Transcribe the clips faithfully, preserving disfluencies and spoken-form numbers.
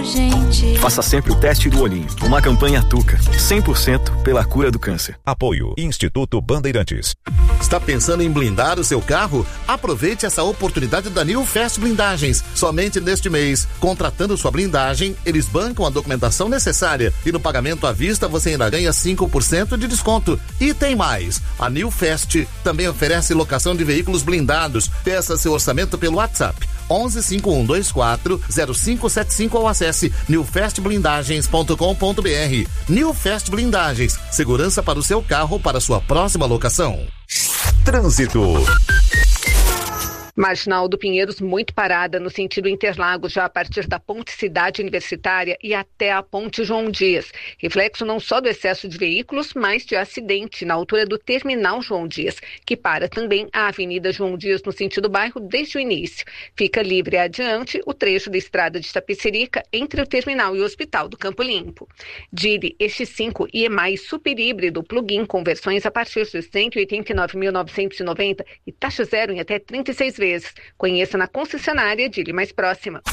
Gente. Faça sempre o teste do olhinho. Uma campanha Tuca, cem por cento pela cura do câncer. Apoio Instituto Bandeirantes. Está pensando em blindar o seu carro? Aproveite essa oportunidade da New Fast Blindagens. Somente neste mês, contratando sua blindagem, eles bancam a documentação necessária e no pagamento à vista você ainda ganha cinco por cento de desconto. E tem mais, a New Fast também oferece locação de veículos blindados. Peça seu orçamento pelo WhatsApp onze cinco um dois quatro zero cinco sete cinco ou acesse new fast blindagens ponto com ponto b r. New Fast Blindagens, segurança para o seu carro para sua próxima locação. Trânsito. Marginal do Pinheiros muito parada no sentido Interlagos, já a partir da Ponte Cidade Universitária e até a Ponte João Dias. Reflexo não só do excesso de veículos, mas de acidente na altura do Terminal João Dias, que para também a Avenida João Dias no sentido bairro desde o início. Fica livre adiante o trecho da estrada de Itapecerica entre o terminal e o Hospital do Campo Limpo. Dili X cinco e E mais super híbrido plug-in com versões a partir de cento e oitenta e nove mil novecentos e noventa e taxa zero em até trinta e seis vezes. Conheça na concessionária Dili mais próxima.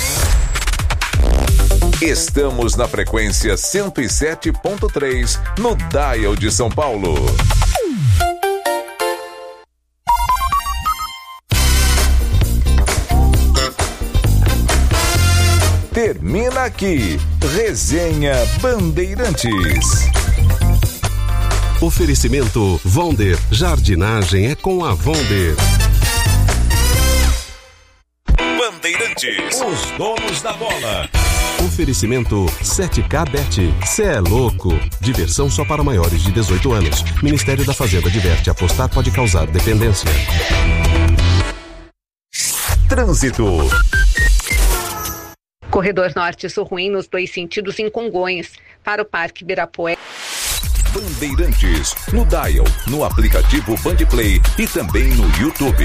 Estamos na frequência cento e sete ponto três no Dial de São Paulo. Termina aqui, Resenha Bandeirantes. Oferecimento Vonder, jardinagem é com a Vonder. Bandeirantes, os donos da bola. Oferecimento sete K Bet. Cê é louco. Diversão só para maiores de dezoito anos. Ministério da Fazenda adverte: apostar pode causar dependência. Trânsito. Corredor Norte Sul ruim nos dois sentidos em Congonhas. Para o Parque Ibirapuera. Bandeirantes, no Dial, no aplicativo Bandplay e também no YouTube.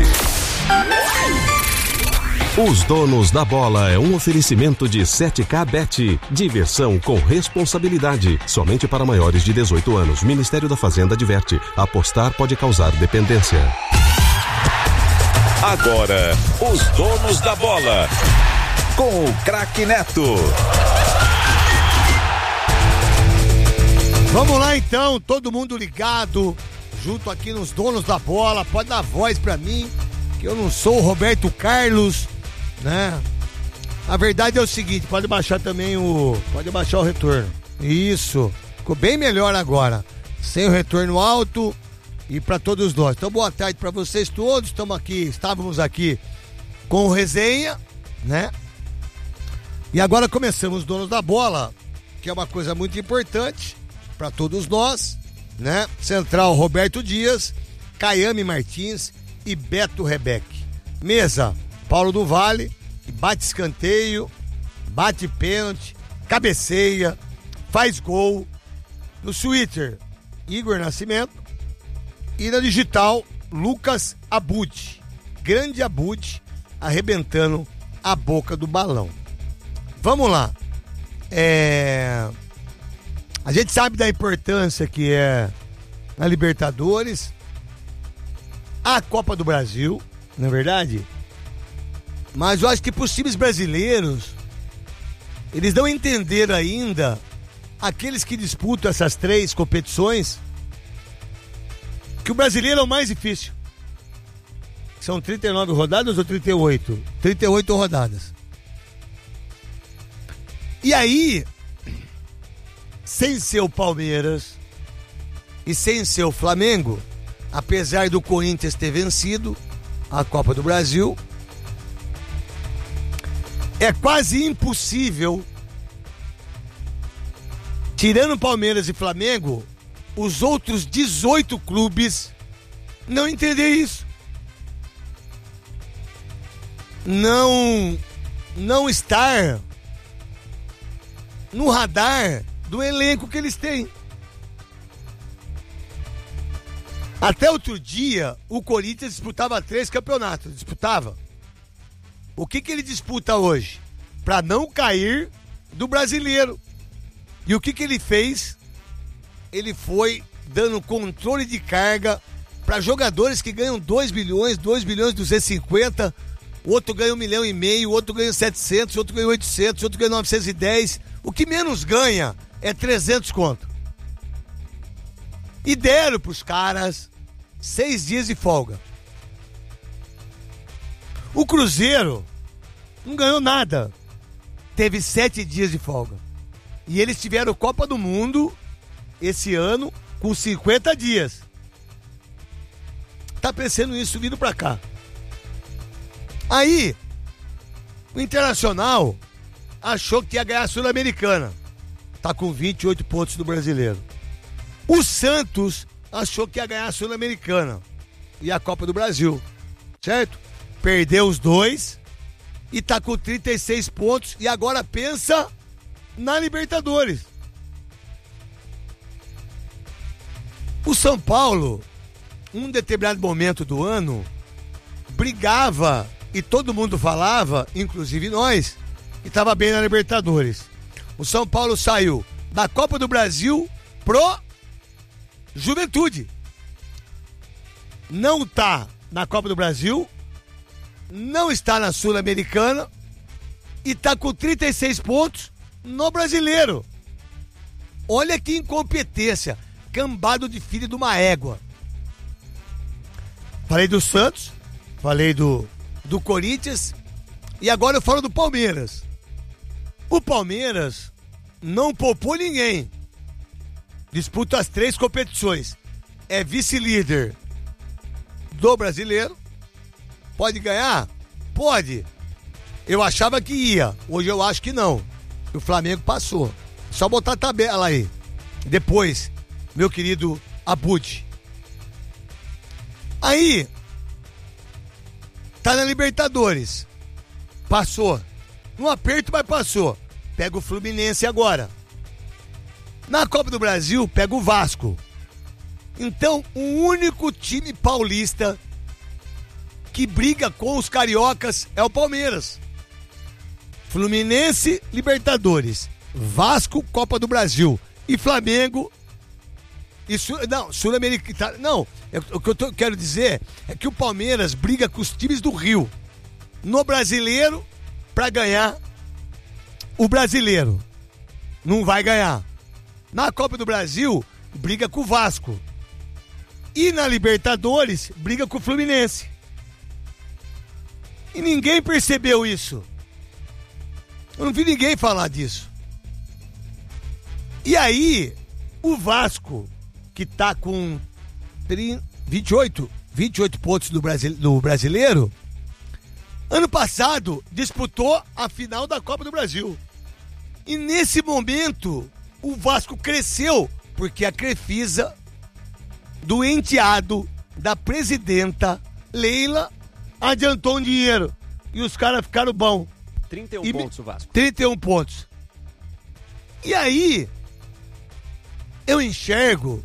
Os donos da bola é um oferecimento de sete K Bet. Diversão com responsabilidade. Somente para maiores de dezoito anos. Ministério da Fazenda adverte: apostar pode causar dependência. Agora, os donos da bola. Com o craque Neto. Vamos lá então, todo mundo ligado, junto aqui nos donos da bola. Pode dar voz pra mim, que eu não sou o Roberto Carlos, né? A verdade é o seguinte, pode baixar também o... Pode baixar o retorno. Isso, ficou bem melhor agora. Sem o retorno alto e pra todos nós. Então boa tarde pra vocês todos, estamos aqui, estávamos aqui com o Resenha, né? E agora começamos os donos da bola, que é uma coisa muito importante para todos nós, né? Central Roberto Dias, Caiame Martins e Beto Rebeque. Mesa, Paulo do Vale, bate escanteio, bate pênalti, cabeceia, faz gol. No Twitter, Igor Nascimento. E na digital, Lucas Abud. Grande Abud, arrebentando a boca do balão. Vamos lá. É... A gente sabe da importância que é a Libertadores, a Copa do Brasil, não é verdade? Mas eu acho que para os times brasileiros, eles não entenderam ainda, aqueles que disputam essas três competições, que o brasileiro é o mais difícil. São trinta e nove rodadas ou trinta e oito? trinta e oito rodadas. E aí, sem ser o Palmeiras e sem ser o Flamengo, apesar do Corinthians ter vencido a Copa do Brasil, é quase impossível, tirando Palmeiras e Flamengo, os outros dezoito clubes não entender isso. Não, não estar no radar do elenco que eles têm. Até outro dia, o Corinthians disputava três campeonatos. Disputava. O que que ele disputa hoje? Para não cair do brasileiro. E o que que ele fez? Ele foi dando controle de carga para jogadores que ganham dois bilhões, dois bilhões e duzentos e cinquenta. o outro ganha um milhão e meio, o outro ganha setecentos, o outro ganha oitocentos, o outro ganha novecentos e dez. O que menos ganha é trezentos conto. E deram pros caras seis dias de folga. O Cruzeiro não ganhou nada. Teve sete dias de folga. E eles tiveram Copa do Mundo esse ano com cinquenta dias. Tá pensando nisso vindo pra cá. Aí, o Internacional achou que ia ganhar a Sul-Americana. Tá com vinte e oito pontos do Brasileiro. O Santos achou que ia ganhar a Sul-Americana e a Copa do Brasil. Certo? Perdeu os dois e tá com trinta e seis pontos e agora pensa na Libertadores. O São Paulo, um determinado momento do ano, brigava e todo mundo falava, inclusive nós, que estava bem na Libertadores. O São Paulo saiu da Copa do Brasil pro Juventude. Não tá na Copa do Brasil, não está na Sul-Americana e tá com trinta e seis pontos no Brasileiro. Olha que incompetência, cambado de filho de uma égua. Falei do Santos, falei do, do Corinthians e agora eu falo do Palmeiras. O Palmeiras não poupou ninguém. Disputa as três competições. É vice-líder do Brasileiro. Pode ganhar? Pode. Eu achava que ia. Hoje eu acho que não. O Flamengo passou. Só botar a tabela aí. Depois, meu querido Abud. Aí, tá na Libertadores. Passou. No aperto, mas passou. Pega o Fluminense agora. Na Copa do Brasil, pega o Vasco. Então, o único time paulista que briga com os cariocas é o Palmeiras. Fluminense, Libertadores. Vasco, Copa do Brasil. E Flamengo... E Sul, não, Sul-Americana... Não, é, o que eu tô, quero dizer é que o Palmeiras briga com os times do Rio. No Brasileiro, pra ganhar o Brasileiro. Não vai ganhar. Na Copa do Brasil, briga com o Vasco. E na Libertadores, briga com o Fluminense. E ninguém percebeu isso. Eu não vi ninguém falar disso. E aí, o Vasco, que tá com vinte e oito, vinte e oito pontos do, Brasil, do Brasileiro, ano passado disputou a final da Copa do Brasil. E nesse momento, o Vasco cresceu, porque a Crefisa, do enteado da presidenta Leila, adiantou um dinheiro. E os caras ficaram bons. trinta e um e pontos o Vasco. trinta e um pontos. E aí, eu enxergo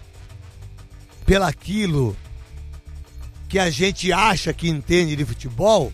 pelaquilo que a gente acha que entende de futebol,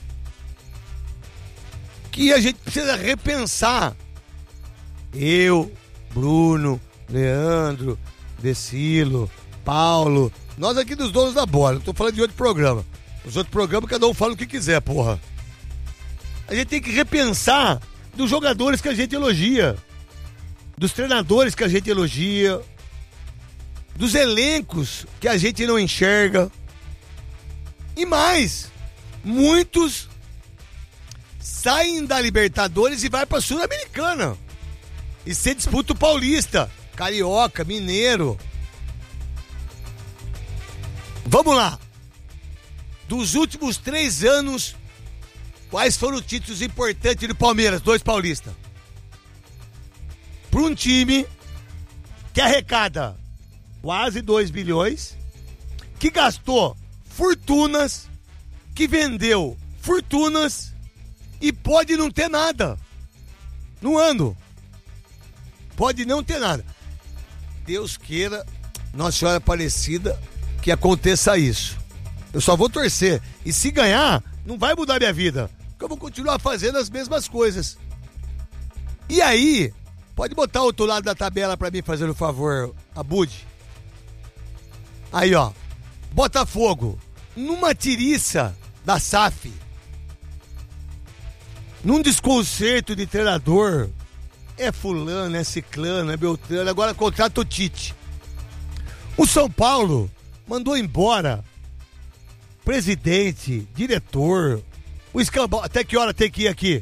que a gente precisa repensar. Eu, Bruno, Leandro, Decilo, Paulo, nós aqui dos donos da bola, não tô falando de outro programa. Os outros programas cada um fala o que quiser, porra. A gente tem que repensar dos jogadores que a gente elogia, dos treinadores que a gente elogia, dos elencos que a gente não enxerga. E mais, muitos saem da Libertadores e vai pra Sul-Americana. E você disputa o Paulista, Carioca, Mineiro. Vamos lá. Dos últimos três anos, quais foram os títulos importantes do Palmeiras? Dois paulistas. Para um time que arrecada quase dois bilhões, que gastou fortunas, que vendeu fortunas e pode não ter nada no ano. Pode não ter nada. Deus queira, Nossa Senhora Aparecida, que aconteça isso. Eu só vou torcer. E se ganhar, não vai mudar minha vida. Porque eu vou continuar fazendo as mesmas coisas. E aí, pode botar o outro lado da tabela pra mim, fazendo um favor, Abud. Aí, ó. Botafogo, numa tiriça da S A F, num desconcerto de treinador, é fulano, é ciclano, é beltrano, agora contrata o Tite. O São Paulo mandou embora presidente, diretor, o escambau. Até que hora tem que ir aqui?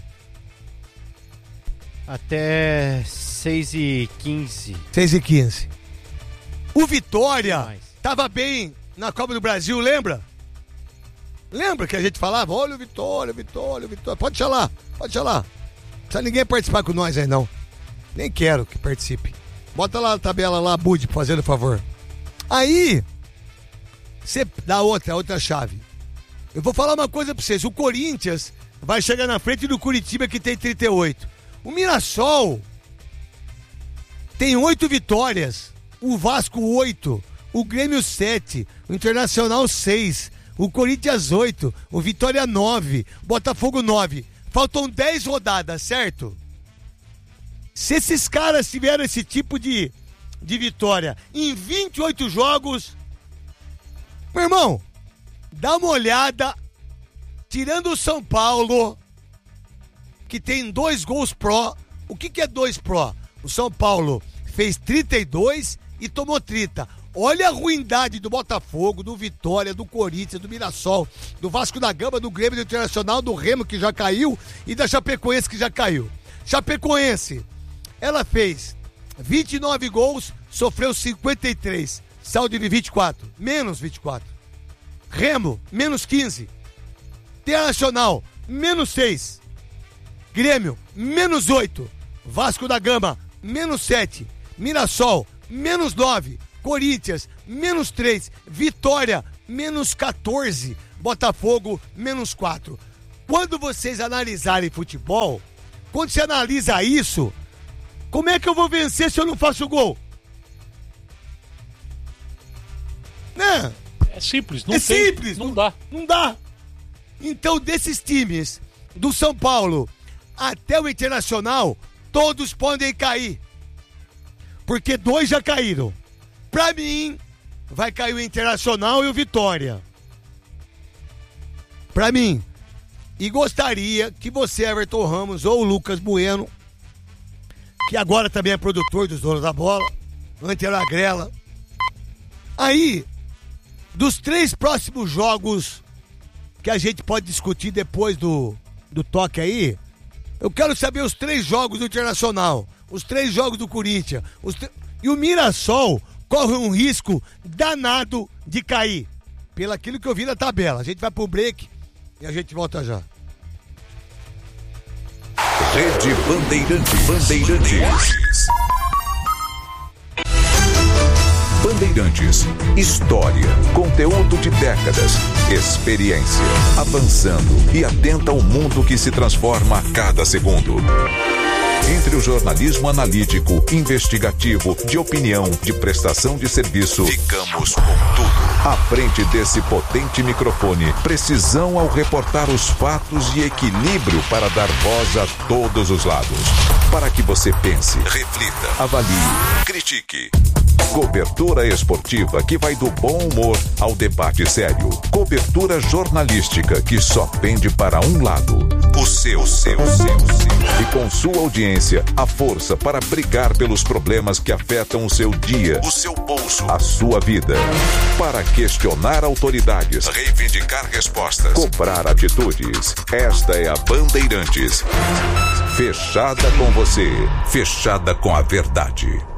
Até seis e quinze. seis e quinze. O Vitória tava bem na Copa do Brasil, lembra? Lembra que a gente falava, olha o Vitória, o Vitória, o Vitória. Pode deixar lá, pode deixar lá. Não precisa ninguém participar com nós aí, não. Nem quero que participe. Bota lá a tabela lá, Bud, fazendo favor. Aí, você dá outra, outra chave. Eu vou falar uma coisa pra vocês. O Corinthians vai chegar na frente do Curitiba, que tem trinta e oito. O Mirassol tem oito vitórias. O Vasco, oito. O Grêmio, sete. O Internacional, seis. O Corinthians, oito. O Vitória, nove. Botafogo, nove. Faltam dez rodadas, certo? Se esses caras tiveram esse tipo de, de vitória em vinte e oito jogos, meu irmão, dá uma olhada, tirando o São Paulo, que tem dois gols pró. O que, que é dois pró? O São Paulo fez trinta e dois e tomou trinta. Olha a ruindade do Botafogo, do Vitória, do Corinthians, do Mirassol, do Vasco da Gama, do Grêmio, do Internacional, do Remo, que já caiu, e da Chapecoense, que já caiu. Chapecoense, ela fez vinte e nove gols, sofreu cinquenta e três, saldo de vinte e quatro, menos vinte e quatro. Remo, menos quinze. Internacional, menos seis. Grêmio, menos oito. Vasco da Gama, menos sete. Mirassol, menos nove. Corinthians, menos três. Vitória, menos quatorze. Botafogo, menos quatro. Quando vocês analisarem futebol, quando você analisa isso, como é que eu vou vencer se eu não faço gol? Né? É simples, não é tem, simples, não, não dá. Não dá. Então, desses times, do São Paulo até o Internacional, todos podem cair. Porque dois já caíram. Pra mim, vai cair o Internacional e o Vitória. Pra mim. E gostaria que você, Everton Ramos, ou o Lucas Bueno, que agora também é produtor dos Donos da Bola, antes era a Grela. Aí, dos três próximos jogos que a gente pode discutir depois do, do toque aí, eu quero saber os três jogos do Internacional, os três jogos do Corinthians, os tre... e o Mirassol corre um risco danado de cair, pelo aquilo que eu vi na tabela. A gente vai pro break e a gente volta já. Rede Bandeirantes. Bandeirantes. Bandeirantes. História, conteúdo de décadas, experiência, avançando e atenta ao mundo que se transforma a cada segundo. Entre o jornalismo analítico, investigativo, de opinião, de prestação de serviço, ficamos com tudo. À frente desse potente microfone, precisão ao reportar os fatos e equilíbrio para dar voz a todos os lados. Para que você pense, reflita, avalie, critique. Cobertura esportiva que vai do bom humor ao debate sério. Cobertura jornalística que só pende para um lado. O seu, seu, seu, seu. E com sua audiência, a força para brigar pelos problemas que afetam o seu dia, o seu bolso, a sua vida. Para questionar autoridades, reivindicar respostas, cobrar atitudes. Esta é a Bandeirantes. Fechada com você, fechada com a verdade.